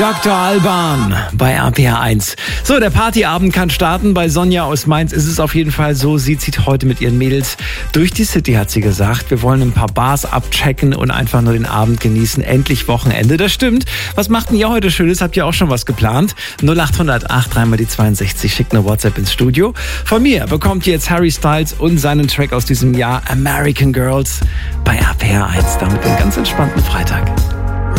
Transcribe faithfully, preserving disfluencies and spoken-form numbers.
Doktor Alban bei R P R eins. So, der Partyabend kann starten. Bei Sonja aus Mainz ist es auf jeden Fall so. Sie zieht heute mit ihren Mädels durch die City, hat sie gesagt. Wir wollen ein paar Bars abchecken und einfach nur den Abend genießen. Endlich Wochenende, das stimmt. Was macht denn ihr heute Schönes? Habt ihr auch schon was geplant? null acht null acht, dreimal die zweiundsechzig. Schickt eine WhatsApp ins Studio. Von mir bekommt ihr jetzt Harry Styles und seinen Track aus diesem Jahr American Girls bei R P R eins. Damit einen ganz entspannten Freitag.